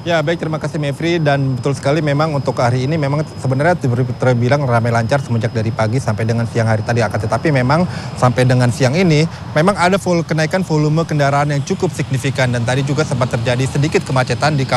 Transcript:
Ya, baik, terima kasih Mevri, dan betul sekali memang untuk hari ini memang sebenarnya terbilang ramai lancar semenjak dari pagi sampai dengan siang hari tadi, akan tetapi memang sampai dengan siang ini memang ada kenaikan volume kendaraan yang cukup signifikan, dan tadi juga sempat terjadi sedikit kemacetan di